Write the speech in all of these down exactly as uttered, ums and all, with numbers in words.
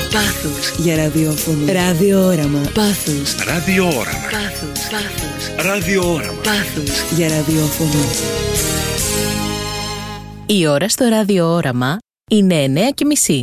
Πάθος για ραδιόφωνο. Ραδιόραμα. Πάθος. Ραδιόραμα. Πάθος. Πάθος. Ραδιόραμα. Πάθος για ραδιόφωνο. Η ώρα στο ραδιόραμα είναι εννέα και μισή.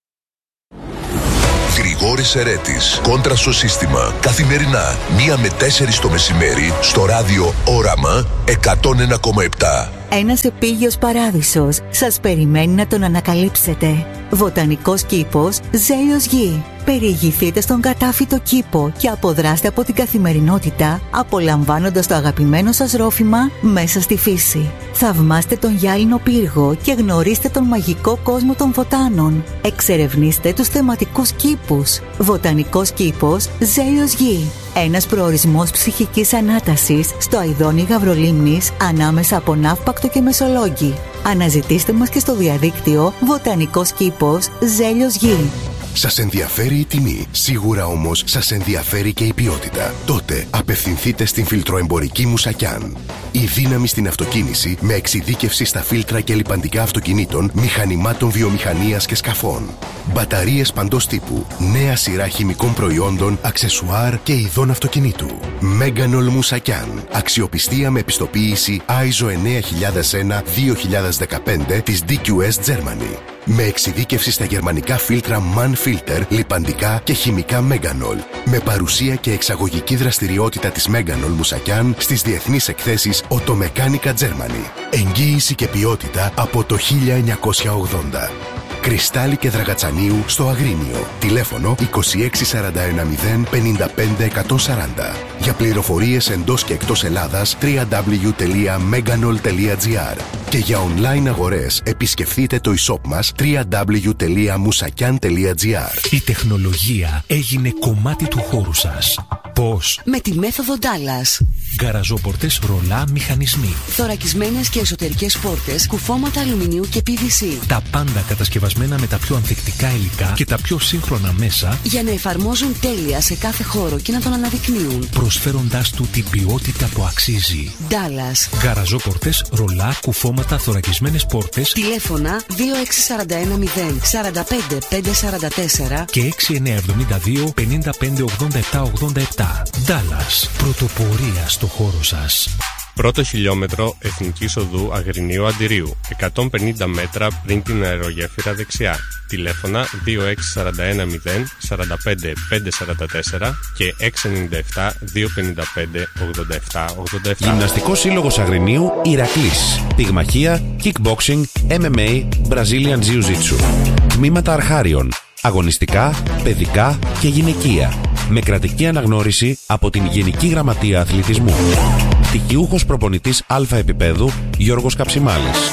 Γρηγόρης Ερέτης, κόντρα στο σύστημα. Καθημερινά, μία με τέσσερις το μεσημέρι, στο ράδιο Όραμα εκατόν ένα κόμμα επτά. Ένας επίγειος παράδεισος σας περιμένει να τον ανακαλύψετε. Βοτανικός κήπος Ζέλιος Γη. Περιηγηθείτε στον κατάφυτο κήπο και αποδράστε από την καθημερινότητα, απολαμβάνοντας το αγαπημένο σας ρόφημα μέσα στη φύση. Θαυμάστε τον γυάλινο πύργο και γνωρίστε τον μαγικό κόσμο των βοτάνων. Εξερευνήστε τους θεματικούς κήπους. Βοτανικός κήπος Ζέλιος Γη. Ένας προορισμός ψυχικής ανάτασης στο αηδόνι Γαβρολίμνης, ανάμεσα από Ναύπακτο και Μεσολόγγι. Αναζητήστε μας και στο διαδίκτυο Βοτανικός κήπος Ζέλιος Γη. Σας ενδιαφέρει η τιμή, σίγουρα όμως σας ενδιαφέρει και η ποιότητα. Τότε απευθυνθείτε στην φιλτροεμπορική Μουσακιάν. Η δύναμη στην αυτοκίνηση με εξειδίκευση στα φίλτρα και λιπαντικά αυτοκινήτων, μηχανημάτων βιομηχανίας και σκαφών. Μπαταρίες παντός τύπου, νέα σειρά χημικών προϊόντων, αξεσουάρ και ειδών αυτοκινήτου. Μέγανολ Μουσακιάν. Αξιοπιστία με επιστοποίηση άι ες ο εννέα χιλιάδες ένα δύο χιλιάδες δεκαπέντε της ντι κιου ες Germany. Με εξειδίκευση στα γερμανικά φίλτρα MAN Filter, λιπαντικά και χημικά Μέγανολ. Με παρουσία και εξαγωγική δραστηριότητα της Μέγανολ Μουσακιάν στις διεθνείς εκθέσεις Automechanica Germany. Εγγύηση και ποιότητα από το χίλια εννιακόσια ογδόντα. Κρυστάλλι και Δραγατσανίου στο Αγρίνιο. Τηλέφωνο είκοσι έξι σαράντα ένα μηδέν πενήντα πέντε εκατόν σαράντα. Για πληροφορίες εντός και εκτός Ελλάδας double-u double-u double-u τελεία meganol τελεία τζι άρ. Και για online αγορές επισκεφτείτε το e-shop μας double-u double-u double-u τελεία musakian τελεία τζι άρ. Η τεχνολογία έγινε κομμάτι του χώρου σας. Πώς? Με τη μέθοδο Dallas. Γκαραζόπορτες, ρολά, μηχανισμοί. Θωρακισμένες και εσωτερικές πόρτες, κουφώματα αλουμινίου και πι βι σι. Τα πάντα κατασκευασμένα με τα πιο ανθεκτικά υλικά και τα πιο σύγχρονα μέσα, για να εφαρμόζουν τέλεια σε κάθε χώρο και να τον αναδεικνύουν, προσφέροντάς του την ποιότητα που αξίζει. Dallas. Γκαραζόπορτες, ρολά, κουφώματα, θωρακισμένες πόρτες. Τηλέφωνα δύο έξι σαράντα ένα μηδέν σαράντα πέντε πεντακόσια σαράντα τέσσερα και έξι εννιά εβδομήντα δύο πενήντα πέντε ογδόντα επτά ογδόντα επτά. Dallas. Πρωτοπορία στο χώρο σας. Πρώτο χιλιόμετρο Εθνικής Οδού Αγρινίου Αντιρίου, εκατόν πενήντα μέτρα πριν την αερογέφυρα δεξιά. Τηλέφωνα δύο έξι σαράντα ένα μηδέν σαράντα πέντε πεντακόσια σαράντα τέσσερα και έξι εννιά επτά δύο πενήντα πέντε ογδόντα επτά ογδόντα επτά. Γυμναστικός Σύλλογος Αγρινίου Ηρακλής. Πυγμαχία, kickboxing, εμ εμ έι, Brazilian Jiu-Jitsu. Τμήματα αρχάριων, αγωνιστικά, παιδικά και γυναικεία. Με κρατική αναγνώριση από την Γενική Γραμματεία Αθλητισμού. Πτυχιούχος προπονητής Α επίπεδου Γιώργος Καψιμάλης.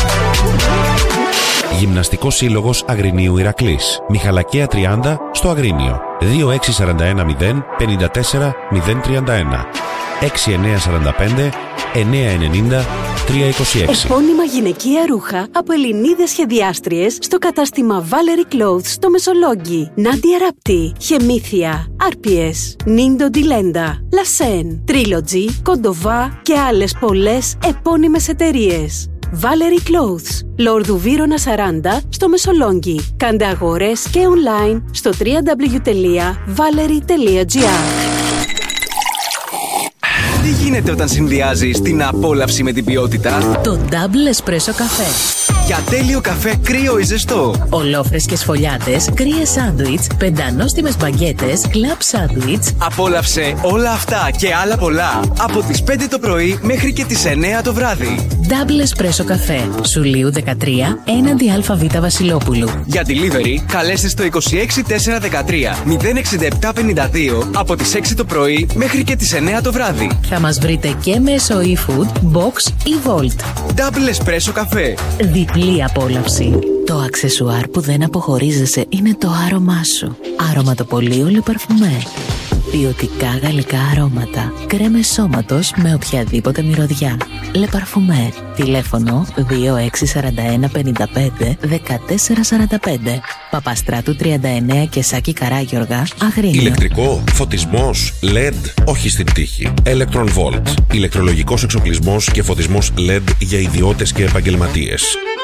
Γυμναστικός Σύλλογος Αγρινίου Ηρακλής. Μιχαλακία τριάντα στο Αγρίνιο. δύο έξι σαράντα ένα μηδέν πενήντα τέσσερα μηδέν τριάντα ένα. έξι εννιά σαράντα πέντε εννιά ενενήντα τρία είκοσι έξι. Επώνυμα γυναικεία ρούχα από Ελληνίδες σχεδιάστριες στο κατάστημα Valerie Clothes στο Μεσολόγγι. Νάντια Ραπτή, Χεμήθεια, Άρπιες, Νίντο Ντιλέντα, Λασέν, Τρίλοτζι, Κοντοβά και άλλες πολλές επώνυμες εταιρείες. Valerie Clothes, Λόρδου Βύρωνα σαράντα στο Μεσολόγγι. Κάντε αγορές και online στο double-u double-u double-u τελεία valerie τελεία τζι άρ. Τι γίνεται όταν συνδυάζεις την απόλαυση με την ποιότητα? Το Double Espresso καφέ. Για τέλειο καφέ κρύο ή ζεστό. Ολόφρεσκες φωλιάτες, κρύες σάντουιτς, πεντανόστιμες μπαγκέτες, κλαμπ σάντουιτς. Απόλαυσε όλα αυτά και άλλα πολλά από τις πέντε το πρωί μέχρι και τις εννέα το βράδυ. Double Espresso καφέ. Σουλίου δεκατρία, έναντι ΑΒ Βασιλόπουλου. Για delivery καλέστε στο είκοσι έξι τετρακόσια δεκατρία μηδέν εξήντα επτά πενήντα δύο από τις έξι το πρωί μέχρι και τις εννέα το βράδυ. Θα μας βρείτε και μέσω eFood, Box ή Volt. Double Espresso καφέ. Διπλή απόλαυση. Το αξεσουάρ που δεν αποχωρίζεσαι είναι το άρωμά σου. Αρωματοπολείο Le Parfumé. Ποιοτικά γαλλικά αρώματα. Κρέμες σώματος με οποιαδήποτε μυρωδιά. Le Parfumé. Τηλέφωνο δύο έξι σαράντα ένα πενήντα πέντε δεκατέσσερα σαράντα πέντε. Παπαστράτου τριάντα εννέα και Σάκη Καράγιοργα, Αγρίνιο. Ηλεκτρικό, φωτισμός, ελ ι ντι, όχι στην τύχη. Electron Volt. Ηλεκτρολογικός εξοπλισμός και φωτισμός ελ ι ντι για ιδιώτες και επαγγελματίες.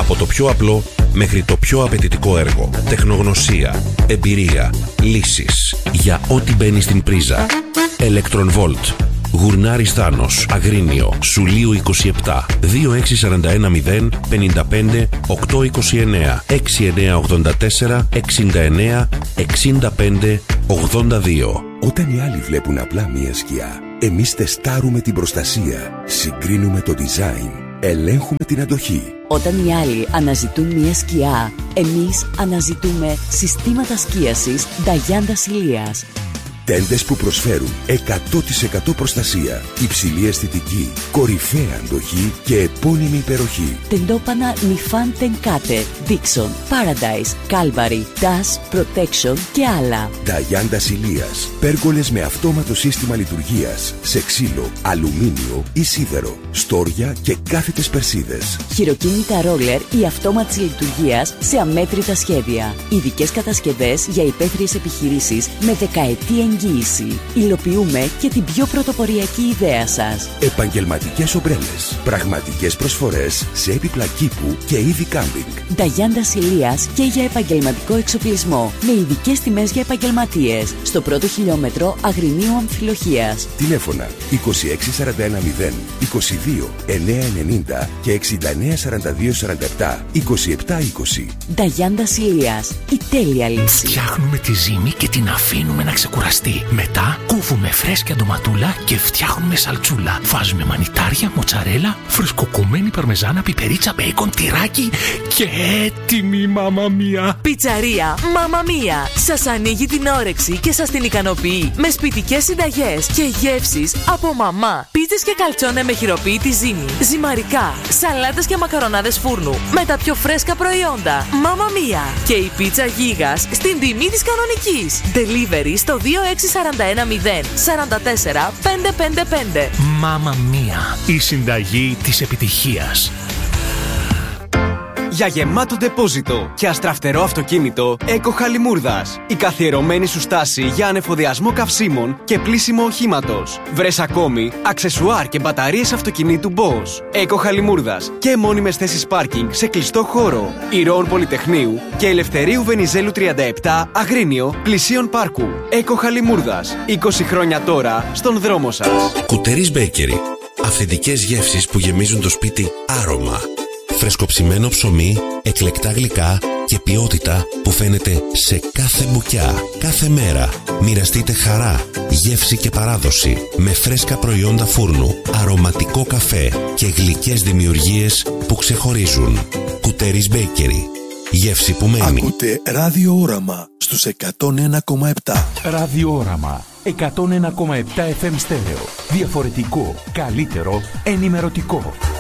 Από το πιο απλό μέχρι το πιο απαιτητικό έργο. Τεχνογνωσία, εμπειρία, λύσεις για ό,τι μπαίνει στην πρίζα. Electron Volt. Γουρνάρης Θάνος, Αγρίνιο, Σουλίου είκοσι επτά, δύο έξι τέσσερα ένα μηδέν πέντε πέντε οκτώ είκοσι εννέα, έξι εννέα ογδόντα τέσσερα εξήντα εννέα εξήντα πέντε ογδόντα δύο. Όταν οι άλλοι βλέπουν απλά μία σκιά, εμείς τεστάρουμε την προστασία, συγκρίνουμε το design, ελέγχουμε την αντοχή. Όταν οι άλλοι αναζητούν μία σκιά, εμείς αναζητούμε συστήματα σκίασης Νταγιάντα Ηλίας. Τέντες που προσφέρουν εκατό τοις εκατό προστασία, υψηλή αισθητική, κορυφαία αντοχή και επώνυμη υπεροχή. Τεντόπανα Νιφάν Τενκάτε, Dixon, Paradise, Calvary, Dash, Protection και άλλα. Νταγιάντα Ηλίας. Πέργολες με αυτόματο σύστημα λειτουργίας σε ξύλο, αλουμίνιο ή σίδερο, στόρια και κάθετες περσίδες. Χειροκίνητα ρόλερ ή αυτόματης λειτουργίας σε αμέτρητα σχέδια. Ειδικές κατασκευές για υπαίθριες επιχειρήσεις με δεκαετή εγγύηση. Υλοποιούμε και την πιο πρωτοποριακή ιδέα σας. Επαγγελματικές ομπρέλες. Πραγματικές προσφορές σε έπιπλα κήπου και είδη κάμπινγκ. Νταγιάντα Ηλίας και για επαγγελματικό εξοπλισμό. Με ειδικές τιμές για επαγγελματίες. Στο πρώτο χιλιόμετρο Αγρινίου Αμφιλοχίας. Τηλέφωνα είκοσι έξι σαράντα ένα μηδέν είκοσι δύο εννιακόσια ενενήντα και εξήντα εννέα σαράντα δύο σαράντα επτά είκοσι επτά είκοσι. Νταγιάντα Ηλίας. Η τέλεια λύση. Φτιάχνουμε τη ζύμη και την αφήνουμε να ξεκουραστεί. Μετά κόβουμε φρέσκια ντοματούλα και φτιάχνουμε σαλτσούλα. Βάζουμε μανιτάρια, μοτσαρέλα, φρεσκοκομμένη παρμεζάνα, πιπερίτσα, μπέικον, τυράκι και έτοιμη μάμα μία. Πιτσαρία Μάμα Μία. Σας ανοίγει την όρεξη και σας την ικανοποιεί με σπιτικές συνταγές και γεύσεις από μαμά. Πίτσες και καλτσόνε με χειροποίητη ζύμη. Ζυμαρικά, σαλάτες και μακαρονάδες φούρνου με τα πιο φρέσκα προϊόντα. Μάμα Μία. Και η πίτσα γίγας στην τιμή της κανονικής. Delivery στο δύο έξι τέσσερα ένα μηδέν τέσσερα τέσσερα πέντε πέντε πέντε. Μάμα Μία. Η συνταγή της επιτυχίας. Για γεμάτο ντεπόζιτο και αστραφτερό αυτοκίνητο, Eco Χαλιμούρδας. Η καθιερωμένη σου στάση για ανεφοδιασμό καυσίμων και πλύσιμο οχήματος. Βρες ακόμη αξεσουάρ και μπαταρίες αυτοκινήτου Bosch. Eco Χαλιμούρδας και μόνιμες θέσεις πάρκινγκ σε κλειστό χώρο. Ηρώων Πολυτεχνείου και Ελευθερίου Βενιζέλου τριάντα επτά, Αγρίνιο, πλησίον πάρκου. Eco Χαλιμούρδας. είκοσι χρόνια τώρα στον δρόμο σας. Κουτέρις Bakery. Αυθεντικές γεύσεις που γεμίζουν το σπίτι άρωμα. Φρεσκοψημένο ψωμί, εκλεκτά γλυκά και ποιότητα που φαίνεται σε κάθε μπουκιά, κάθε μέρα. Μοιραστείτε χαρά, γεύση και παράδοση με φρέσκα προϊόντα φούρνου, αρωματικό καφέ και γλυκές δημιουργίες που ξεχωρίζουν. Κουτέρις Bakery. Γεύση που μένει. Ακούτε Ράδιο Όραμα στους εκατόν ένα κόμμα επτά. Ράδιο Όραμα εκατόν ένα κόμμα επτά εφ εμ στέρεο. Διαφορετικό, καλύτερο, ενημερωτικό.